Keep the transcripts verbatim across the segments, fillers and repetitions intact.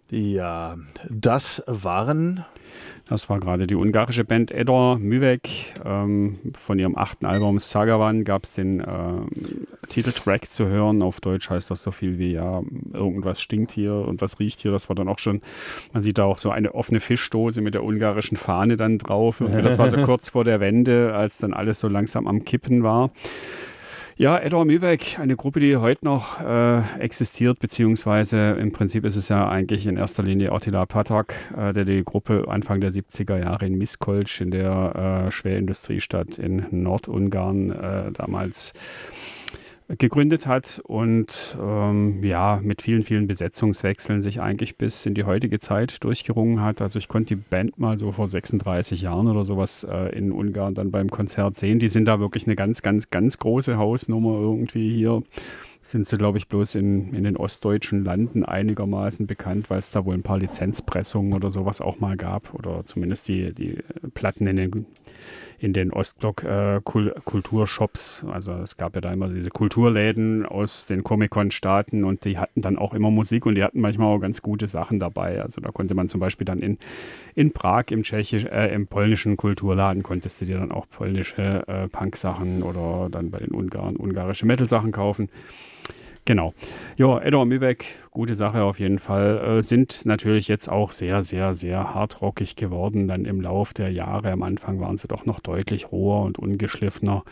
Ja, das waren... Das war gerade die ungarische Band Edor Művek. Ähm, von ihrem achten Album Sagavan gab es den äh, Titeltrack zu hören. Auf Deutsch heißt das so viel wie, ja, irgendwas stinkt hier und was riecht hier. Das war dann auch schon, man sieht da auch so eine offene Fischdose mit der ungarischen Fahne dann drauf. Und das war so kurz vor der Wende, als dann alles so langsam am Kippen war. Ja, Edor Művek, eine Gruppe, die heute noch äh, existiert, beziehungsweise im Prinzip ist es ja eigentlich in erster Linie Attila Patak, äh, der die Gruppe Anfang der siebziger Jahre in Miskolc, in der äh, Schwerindustriestadt in Nordungarn, äh, damals gegründet hat und ähm, ja, mit vielen, vielen Besetzungswechseln sich eigentlich bis in die heutige Zeit durchgerungen hat. Also ich konnte die Band mal so vor sechsunddreißig Jahren oder sowas äh, in Ungarn dann beim Konzert sehen. Die sind da wirklich eine ganz, ganz, ganz große Hausnummer irgendwie hier. Sind sie, glaube ich, bloß in, in den ostdeutschen Landen einigermaßen bekannt, weil es da wohl ein paar Lizenzpressungen oder sowas auch mal gab oder zumindest die, die Platten in den in den Ostblock äh, Kul- Kulturshops. Also es gab ja da immer diese Kulturläden aus den Comic-Con-Staaten und die hatten dann auch immer Musik und die hatten manchmal auch ganz gute Sachen dabei. Also da konnte man zum Beispiel dann in, in Prag im tschechisch, äh, im polnischen Kulturladen konntest du dir dann auch polnische äh, Punk-Sachen oder dann bei den Ungarn ungarische Metal-Sachen kaufen. Genau. Ja, Edor Művek, gute Sache auf jeden Fall. Äh, sind natürlich jetzt auch sehr, sehr, sehr hardrockig geworden. Dann im Lauf der Jahre. Am Anfang waren sie doch noch deutlich roher und ungeschliffener.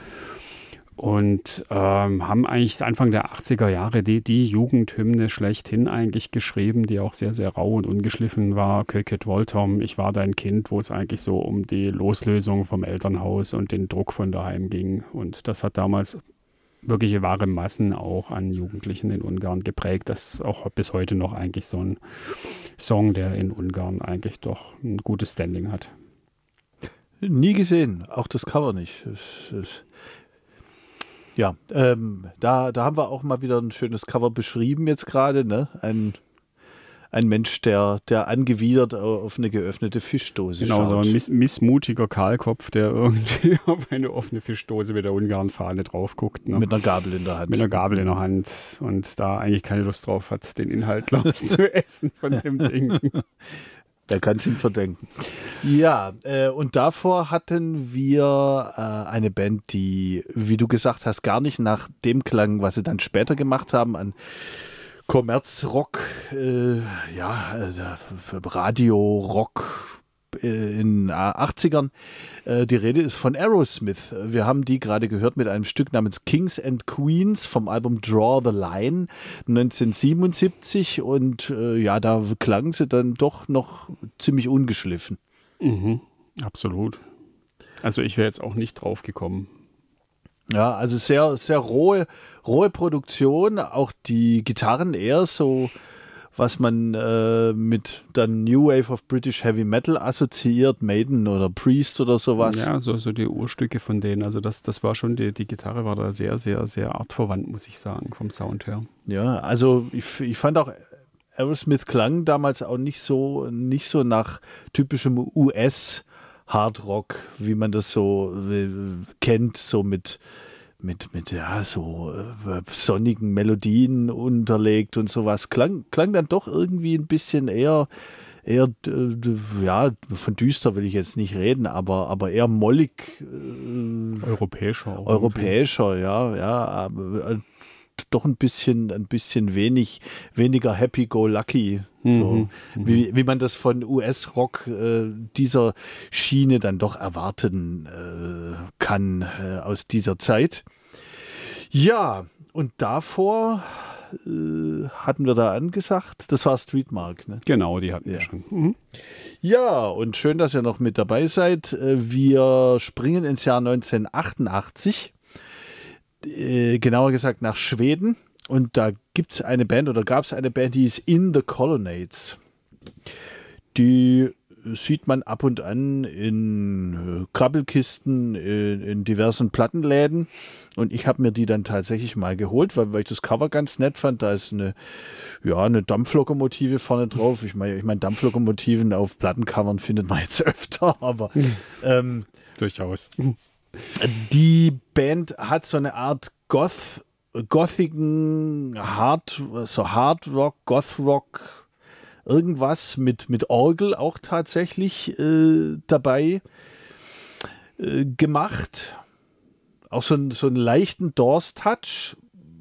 Und ähm, haben eigentlich Anfang der achtziger Jahre die, die Jugendhymne schlechthin eigentlich geschrieben, die auch sehr, sehr rau und ungeschliffen war. Köket Voltom, ich war dein Kind, wo es eigentlich so um die Loslösung vom Elternhaus und den Druck von daheim ging. Und das hat damals wirkliche wahre Massen auch an Jugendlichen in Ungarn geprägt. Das ist auch bis heute noch eigentlich so ein Song, der in Ungarn eigentlich doch ein gutes Standing hat. Nie gesehen, auch das Cover nicht. Es, es, ja, ähm, da, da haben wir auch mal wieder ein schönes Cover beschrieben jetzt gerade, ne? Ein Ein Mensch, der, der angewidert auf eine geöffnete Fischdose genau, schaut. so ein miss- missmutiger Kahlkopf, der irgendwie auf eine offene Fischdose mit der Ungarn-Fahne drauf guckt. Ne? Mit einer Gabel in der Hand. Mit einer Gabel in der Hand und da eigentlich keine Lust drauf hat, den Inhalt, glaube ich, zu essen von dem Ding. Der kann es ihm verdenken. Ja, äh, und davor hatten wir äh, eine Band, die, wie du gesagt hast, gar nicht nach dem klang, was sie dann später gemacht haben, an Kommerzrock, äh, ja, äh, Radio-Rock äh, in den achtzigern. Äh, die Rede ist von Aerosmith. Wir haben die gerade gehört mit einem Stück namens Kings and Queens vom Album Draw the Line neunzehnhundertsiebenundsiebzig und äh, ja, da klangen sie dann doch noch ziemlich ungeschliffen. Mhm, absolut. Also ich wäre jetzt auch nicht drauf gekommen. Ja, also sehr, sehr rohe, rohe Produktion, auch die Gitarren eher so, was man äh, mit dann New Wave of British Heavy Metal assoziiert, Maiden oder Priest oder sowas. Ja, so, so die Urstücke von denen. Also das, das war schon, die, die Gitarre war da sehr, sehr, sehr artverwandt, muss ich sagen, vom Sound her. Ja, also ich, ich fand auch, Aerosmith klang damals auch nicht so, nicht so nach typischem U S Hardrock, wie man das so äh, kennt, so mit, mit, mit ja, so äh, sonnigen Melodien unterlegt und sowas. Klang, klang dann doch irgendwie ein bisschen eher, eher äh, ja, von düster will ich jetzt nicht reden, aber, aber eher mollig. Äh, Europäischer auch. europäischer, ja, ja, aber, äh, doch ein bisschen, ein bisschen wenig, weniger happy-go-lucky. So, Mhm, wie, wie man das von U S-Rock äh, dieser Schiene dann doch erwarten äh, kann äh, aus dieser Zeit. Ja, und davor äh, hatten wir da angesagt, das war Streetmark, ne? Genau, die hatten wir Ja. schon. Mhm. Ja, und schön, dass ihr noch mit dabei seid. Äh, Wir springen ins Jahr neunzehnhundertachtundachtzig. Äh, genauer gesagt nach Schweden. Und da gibt es eine Band oder gab es eine Band, die ist In the Colonnades. Die sieht man ab und an in äh, Krabbelkisten, in, in diversen Plattenläden. Und ich habe mir die dann tatsächlich mal geholt, weil, weil ich das Cover ganz nett fand. Da ist eine, ja, eine Dampflokomotive vorne drauf. Ich meine, ich mein, Dampflokomotiven auf Plattencovern findet man jetzt öfter, aber ähm, Durchaus. die Band hat so eine Art Goth, gothigen Hard, so Hard Rock, Goth Rock irgendwas mit, mit Orgel auch tatsächlich äh, dabei äh, gemacht. Auch so, ein, so einen leichten Doors-Touch.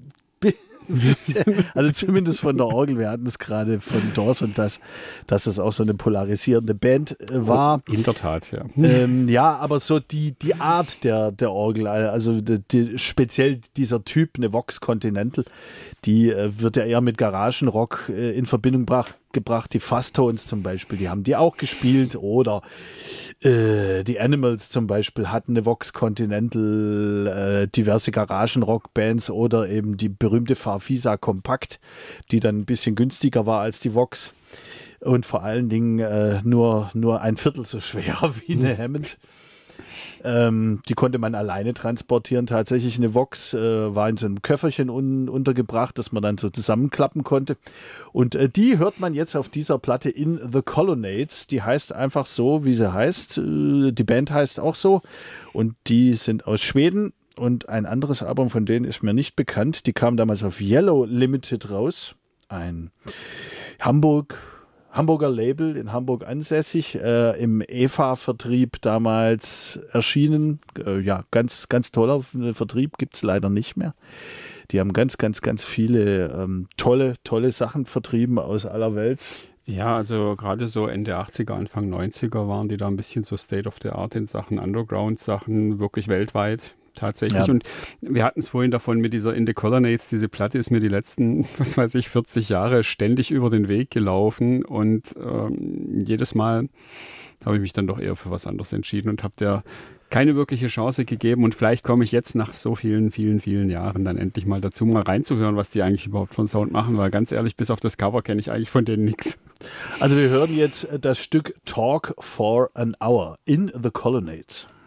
Also zumindest von der Orgel. Wir hatten es gerade von Doors und das, dass es auch so eine polarisierende Band äh, war. In der Tat, ja. Ähm, ja, aber so die, die Art der, der Orgel, also die, die, speziell dieser Typ, eine Vox Continental, die äh, wird ja eher mit Garagenrock äh, in Verbindung brach, gebracht. Die Fuzz-Tones zum Beispiel, die haben die auch gespielt. Oder äh, die Animals zum Beispiel hatten eine Vox Continental, äh, diverse Garagenrock-Bands oder eben die berühmte Farfisa Kompakt, die dann ein bisschen günstiger war als die Vox. Und vor allen Dingen äh, nur, nur ein Viertel so schwer wie eine Hammond. Ähm, die konnte man alleine transportieren. Tatsächlich eine Vox äh, war in so einem Köfferchen un untergebracht, das man dann so zusammenklappen konnte. Und äh, die hört man jetzt auf dieser Platte In the Colonnades. Die heißt einfach so, wie sie heißt. Äh, die Band heißt auch so. Und die sind aus Schweden. Und ein anderes Album von denen ist mir nicht bekannt. Die kam damals auf Yellow Limited raus. Ein Hamburg Hamburger Label, in Hamburg ansässig, äh, im E F A-Vertrieb damals erschienen. Äh, ja, ganz, ganz toller Vertrieb, gibt es leider nicht mehr. Die haben ganz, ganz, ganz viele ähm, tolle, tolle Sachen vertrieben aus aller Welt. Ja, also gerade so Ende achtziger, Anfang neunziger waren die da ein bisschen so State of the Art in Sachen Underground-Sachen, wirklich weltweit. Tatsächlich. Ja. Und wir hatten es vorhin davon mit dieser In the Colonnades. Diese Platte ist mir die letzten, was weiß ich, vierzig Jahre ständig über den Weg gelaufen. Und ähm, jedes Mal habe ich mich dann doch eher für was anderes entschieden und habe der keine wirkliche Chance gegeben. Und vielleicht komme ich jetzt nach so vielen, vielen, vielen Jahren dann endlich mal dazu, mal reinzuhören, was die eigentlich überhaupt von Sound machen. Weil ganz ehrlich, bis auf das Cover kenne ich eigentlich von denen nichts. Also wir hören jetzt das Stück Talk for an Hour, In the Colonnades.